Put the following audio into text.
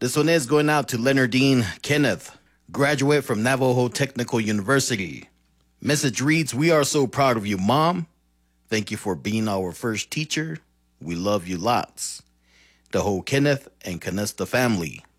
This one is going out to Leonardine Kenneth, graduate from Navajo Technical University. Message reads, "We are so proud of you, Mom. Thank you for being our first teacher. We love you lots. The whole Kenneth and Canesta family."